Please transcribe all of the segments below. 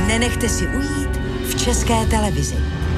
nenechte si ujít v České televizi.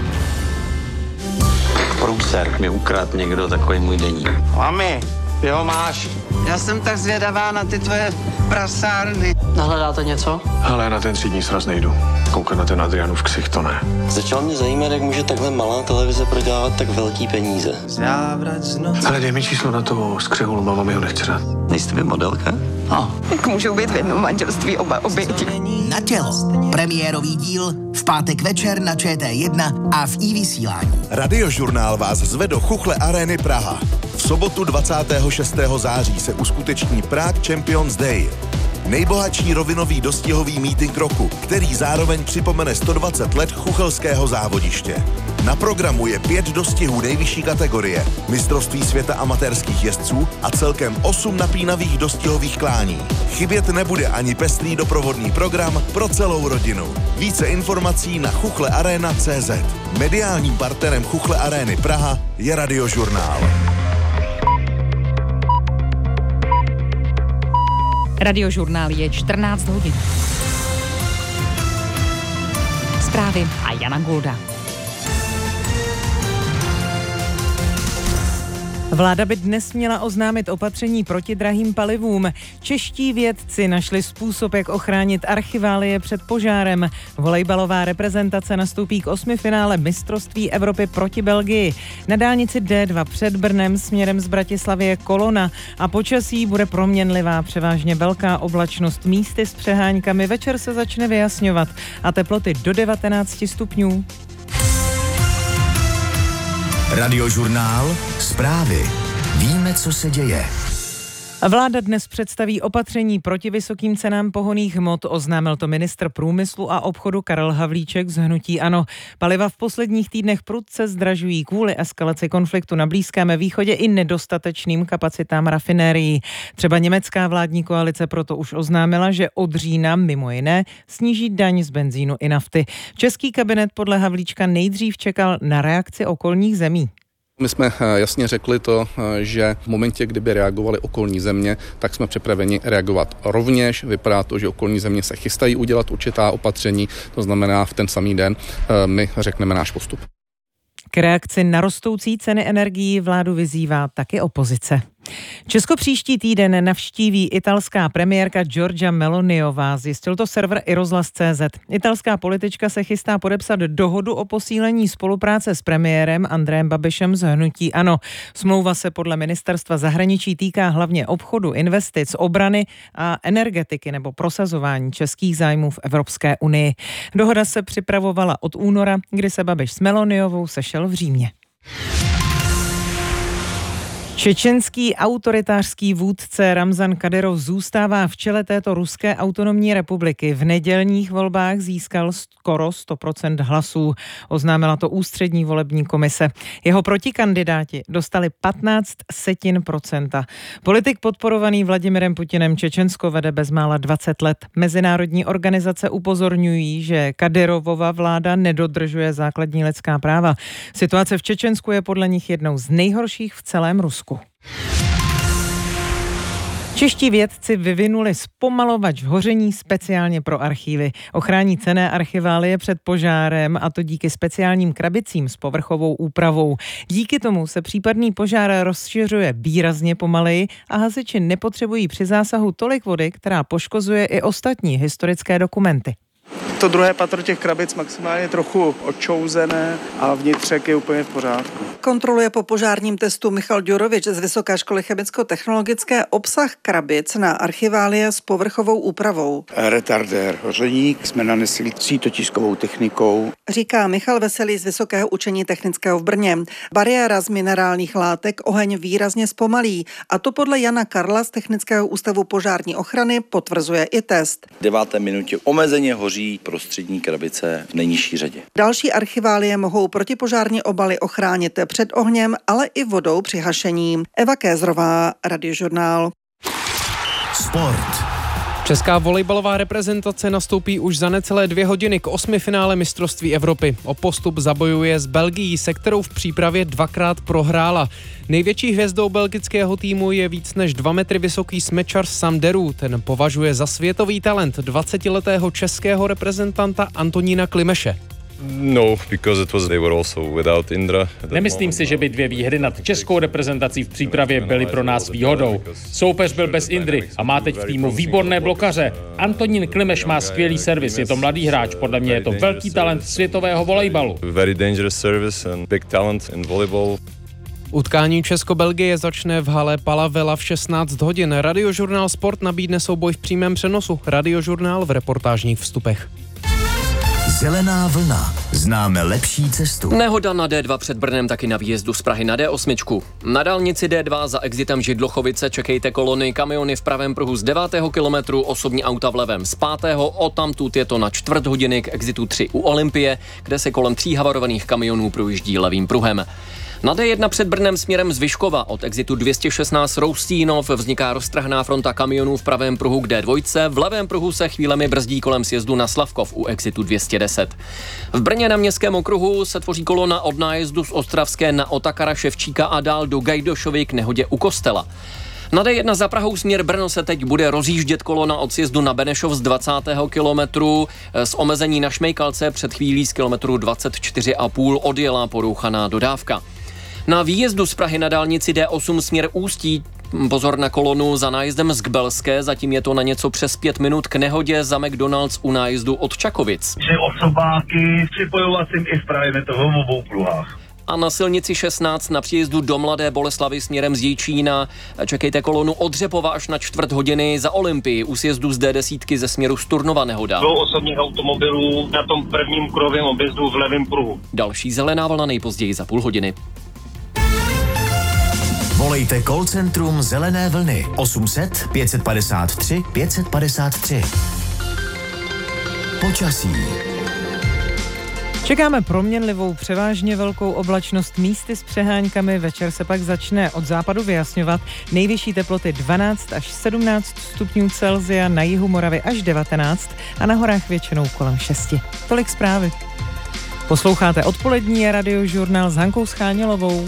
Průser mi ukradl někdo takový můj deník. Mami, ty ho máš. Já jsem tak zvědavá na ty tvoje prasárny. Nahledáte něco? Ale na ten třídní sraz nejdu. Koukat na ten Adrianův ksicht, to ne. Začalo mě zajímat, jak může takhle malá televize prodělávat tak velký peníze. Ale dej mi číslo na toho skřehulu, máma mi ho nechce dát. Nejste vy modelka? Jak můžou být v jednom manželství oba oběti? Na tělo. Premiérový díl v pátek večer na ČT1 a v iVysílání. Radiožurnál vás zve do Chuchle Arény Praha. V sobotu 26. září se uskuteční Prague Champions Day. Nejbohatší rovinový dostihový meeting roku, který zároveň připomene 120 let chuchelského závodiště. Na programu je 5 dostihů nejvyšší kategorie, mistrovství světa amatérských jezdců a celkem 8 napínavých dostihových klání. Chybět nebude ani pestrý doprovodný program pro celou rodinu. Více informací na chuchlearena.cz. Mediálním partnerem Chuchle Arény Praha je Radiožurnál. Radiožurnál je 14 hodin. Zprávy a Jana Golda. Vláda by dnes měla oznámit opatření proti drahým palivům. Čeští vědci našli způsob, jak ochránit archiválie před požárem. Volejbalová reprezentace nastoupí k 8. finále mistrovství Evropy proti Belgii. Na dálnici D2 před Brnem směrem z Bratislavy je kolona a počasí bude proměnlivá, převážně velká oblačnost, místy s přeháňkami. Večer se začne vyjasňovat a teploty do 19 stupňů. Radiožurnál, zprávy. Víme, co se děje. Vláda dnes představí opatření proti vysokým cenám pohonných hmot, oznámil to ministr průmyslu a obchodu Karel Havlíček z hnutí ANO. Paliva v posledních týdnech prudce zdražují kvůli eskalaci konfliktu na Blízkém východě i nedostatečným kapacitám rafinérií. Třeba německá vládní koalice proto už oznámila, že od října mimo jiné sníží daň z benzínu i nafty. Český kabinet podle Havlíčka nejdřív čekal na reakci okolních zemí. My jsme jasně řekli to, že v momentě, kdyby reagovaly okolní země, tak jsme připraveni reagovat rovněž. Vypadá to, že okolní země se chystají udělat určitá opatření, to znamená v ten samý den my řekneme náš postup. K reakci na rostoucí ceny energií vládu vyzývá taky opozice. Česko příští týden navštíví italská premiérka Giorgia Meloniová, zjistil to server iRozhlas.cz. Italská politička se chystá podepsat dohodu o posílení spolupráce s premiérem Andrejem Babišem z hnutí ANO. Smlouva se podle ministerstva zahraničí týká hlavně obchodu, investic, obrany a energetiky nebo prosazování českých zájmů v Evropské unii. Dohoda se připravovala od února, kdy se Babiš s Meloniovou sešel v Římě. Čečenský autoritářský vůdce Ramzan Kadyrov zůstává v čele této ruské autonomní republiky. V nedělních volbách získal skoro 100% hlasů. Oznámila to ústřední volební komise. Jeho protikandidáti dostali 15%. Politik podporovaný Vladimirem Putinem Čečensko vede bezmála 20 let. Mezinárodní organizace upozorňují, že Kadyrovova vláda nedodržuje základní lidská práva. Situace v Čečensku je podle nich jednou z nejhorších v celém Rusku. Čeští vědci vyvinuli zpomalovač hoření speciálně pro archívy. Ochrání cenné archiválie před požárem, a to díky speciálním krabicím s povrchovou úpravou. Díky tomu se případný požár rozšiřuje výrazně pomaleji a hasiči nepotřebují při zásahu tolik vody, která poškozuje i ostatní historické dokumenty. To druhé patro těch krabic maximálně trochu odčouzené a vnitřek je úplně v pořádku. Kontroluje po požárním testu Michal Ďurovič z Vysoké školy chemicko-technologické obsah krabic na archiválie s povrchovou úpravou. Retardér hoření jsme nanesli sítotiskovou technikou. Říká Michal Veselý z Vysokého učení technického v Brně. Bariéra z minerálních látek oheň výrazně zpomalí, a to podle Jana Karla z Technického ústavu požární ochrany potvrzuje i test. V 9. minutě omezeně hoří prostřední krabice v nejnižší řadě. Další archiválie mohou protipožární obaly ochránit před ohněm, ale i vodou při hašení. Eva Kézrová, Radiožurnál. Sport. Česká volejbalová reprezentace nastoupí už za necelé 2 hodiny k 8. finále mistrovství Evropy. O postup zabojuje s Belgií, se kterou v přípravě 2krát prohrála. Největší hvězdou belgického týmu je víc než 2 metry vysoký smečar Sam Derů. Ten považuje za světový talent 20letého českého reprezentanta Antonína Klimeše. No, because they were also without Indra. Nemyslím si, že by 2 výhry nad českou reprezentací v přípravě byly pro nás výhodou. Soupeř byl bez Indry a má teď v týmu výborné blokaře. Antonín Klimeš má skvělý servis, je to mladý hráč, podle mě je to velký talent světového volejbalu. Very dangerous service and big talent in volleyball. Utkání Česko-Belgie začne v hale Palavela v 16 hodin. Radiožurnál Sport nabídne souboj v přímém přenosu. Radiožurnál v reportážních vstupech. Zelená vlna. Známe lepší cestu. Nehoda na D2 před Brnem, taky na výjezdu z Prahy na D8. Na dálnici D2 za exitem Židlochovice čekejte kolony, kamiony v pravém pruhu z 9. kilometru, osobní auta v levém z 5. Odtamtud je to na 4 hodiny k exitu 3 u Olympie, kde se kolem 3 havarovaných kamionů projíždí levým pruhem. Na D1 před Brnem směrem z Vyškova od exitu 216 Roustínov vzniká roztrhaná fronta kamionů v pravém pruhu k D2, v levém pruhu se chvílemi brzdí kolem sjezdu na Slavkov u exitu 210. V Brně na Městském okruhu se tvoří kolona od nájezdu z Ostravské na Otakara Ševčíka a dál do Gajdošovy k nehodě u kostela. Na D1 za Prahou směr Brno se teď bude rozjíždět kolona od sjezdu na Benešov z 20. kilometru z omezení na Šmejkalce před chvílí z kilometru 24,5 odjela porouchaná dodávka. Na výjezdu z Prahy na dálnici D8 směr Ústí pozor na kolonu za nájezdem z Kbelské, zatím je to na něco přes 5 minut k nehodě za McDonald's u nájezdu od Čakovic. Že osobáky připojovacím i vpravíme toho v obou pruhách. A na silnici 16 na příjezdu do Mladé Boleslavi směrem z Děčína čekejte kolonu od Řepova až na 4 hodiny za Olympii u sjezdu z D10 ze směru z Turnova nehoda. 2 osobních automobilů na tom prvním kruhovém objezdu v levém pruhu. Další zelená vlna nejpozději za půl hodiny. Volejte call centrum Zelené vlny 800 553 553. Počasí. Čekáme proměnlivou, převážně velkou oblačnost, místy s přeháňkami, večer se pak začne od západu vyjasňovat. Nejvyšší teploty 12 až 17 stupňů Celsia, na jihu Moravy až 19 a na horách většinou kolem 6. Tolik zprávy. Posloucháte odpolední radiožurnál s Hankou Schánělovou.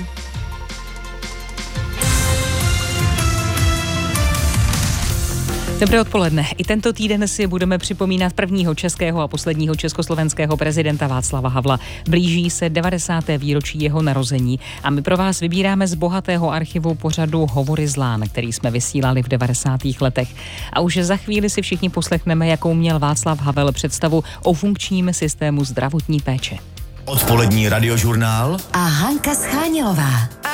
Dobré odpoledne. I tento týden si budeme připomínat prvního českého a posledního československého prezidenta Václava Havla. Blíží se 90. výročí jeho narození a my pro vás vybíráme z bohatého archivu pořadu Hovory z lán, který jsme vysílali v 90. letech. A už za chvíli si všichni poslechneme, jakou měl Václav Havel představu o funkčním systému zdravotní péče. Odpolední radiožurnál a Hanka Schánělová.